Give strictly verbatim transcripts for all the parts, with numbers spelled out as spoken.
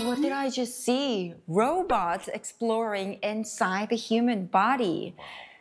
what did I just see? Robots exploring inside the human body.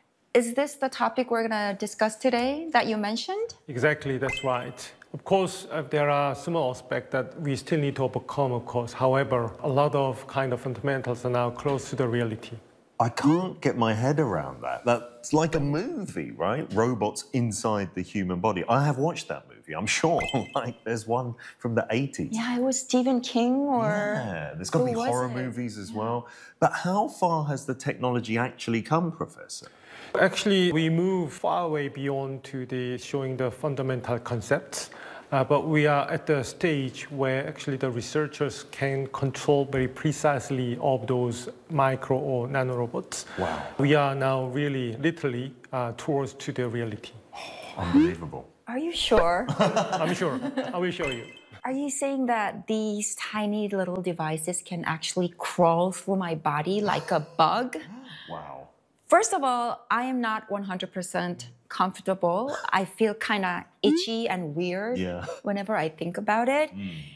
Is this the topic we're going to discuss today that you mentioned? Exactly, that's right. Of course, uh, there are small aspects that we still need to overcome, of course. However, a lot of kind of fundamentals are now close to the reality. I can't get my head around that. That's like a movie, right? Robots inside the human body. I have watched that movie, I'm sure. Like, there's one from the eighties. Yeah, it was Stephen King or... Yeah, there's got to be who was horror it? movies as Yeah. well. But how far has the technology actually come, Professor? Actually, we move far away beyond to the showing the fundamental concepts. Uh, but we are at the stage where actually the researchers can control very precisely of those micro or nanorobots. Wow. We are now really, literally, uh, towards to the reality. Unbelievable. Are you sure? I'm sure. I will show you. Are you saying that these tiny little devices can actually crawl through my body like a bug? Wow. First of all, I am not one hundred percent comfortable. I feel kind of itchy and weird Yeah. whenever I think about it.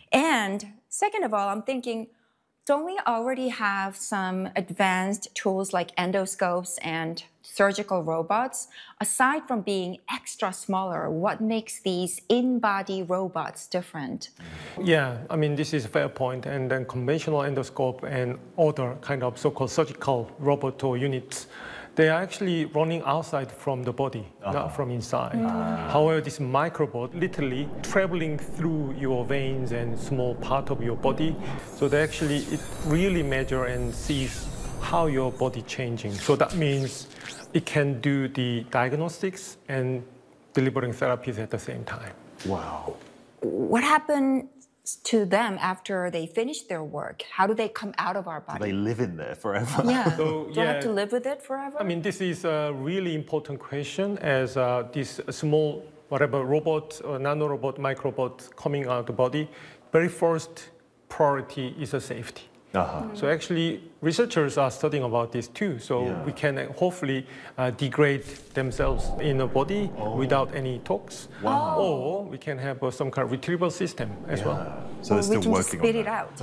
And second of all, I'm thinking, don't we already have some advanced tools like endoscopes and surgical robots? Aside from being extra smaller, what makes these in-body robots different? Yeah, I mean, this is a fair point. And then conventional endoscope and other kind of so-called surgical robot or units, they are actually running outside from the body, uh-huh. not from inside. Mm. However, this microbot literally traveling through your veins and small part of your body. So they actually, it really measure and sees how your body changing. So that means it can do the diagnostics and delivering therapies at the same time. Wow. What happened to them after they finish their work? How do they come out of our body? They live in there forever. Yeah. So, do I yeah. have to live with it forever? I mean, this is a really important question as uh, this small, whatever, robot, or nanorobot, microbot coming out of the body. Very first priority is a safety. Uh-huh. So actually, researchers are studying about this too. So Yeah. we can hopefully uh, degrade themselves in the body Oh. without any tox. Wow. Or we can have uh, some kind of retrieval system as Yeah. well. So or they're we still can just working spit on it that.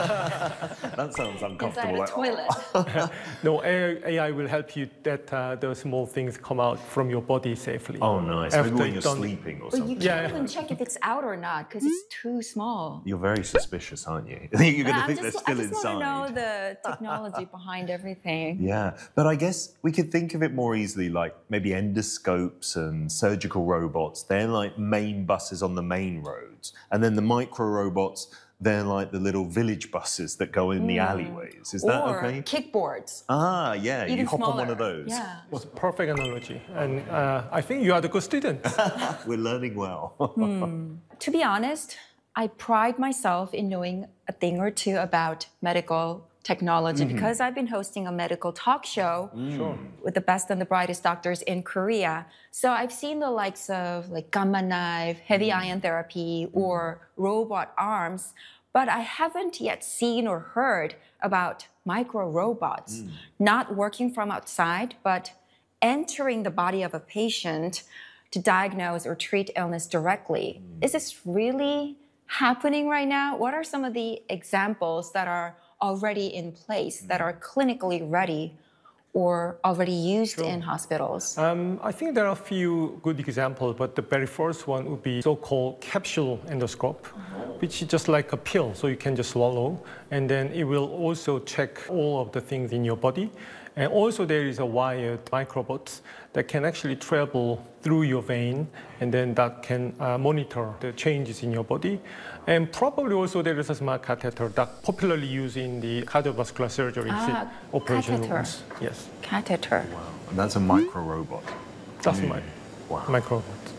out That sounds inside uncomfortable. a like, toilet. No, A I will help you that uh, the small things come out from your body safely. Oh, nice. After Maybe when you've you're done- sleeping or But you something. can't Yeah. even check if it's out or not because it's too small. You're very suspicious, aren't you? You're going to I'm think just, they're I still just want to inside. know the technology behind everything. Yeah, but I guess we could think of it more easily like maybe endoscopes and surgical robots. They're like main buses on the main roads. And then the micro robots, they're like the little village buses that go in the alleyways. Is that or okay? kickboards. Ah, yeah, Even you hop smaller. on one of those. Yeah. It's a perfect analogy. And uh, I think you are the good student. We're learning well. To be honest, I pride myself in knowing a thing or two about medical technology because I've been hosting a medical talk show Sure. with the best and the brightest doctors in Korea. So I've seen the likes of like gamma knife, heavy ion therapy, or robot arms, but I haven't yet seen or heard about micro robots, not working from outside, but entering the body of a patient to diagnose or treat illness directly. Is this really happening right now? What are some of the examples that are already in place, that are clinically ready or already used in hospitals? Um, I think there are a few good examples, but the very first one would be so-called capsule endoscope, which is just like a pill, so you can just swallow, and then it will also check all of the things in your body. And also there is a wired microbot that can actually travel through your vein, and then that can uh, monitor the changes in your body. And probably also there is a smart catheter that popularly used in the cardiovascular surgery Ah, operation catheter. rooms. Yes, Catheter. And that's a micro robot. that's my Wow. microbot.